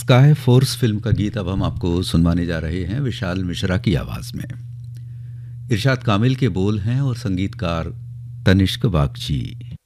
Sky force film का गीत अब हम आपको सुनवाने जा रहे हैं विशाल मिश्रा की आवाज में। इरशाद कामिल के बोल हैं और संगीतकार तनिष्क बागची।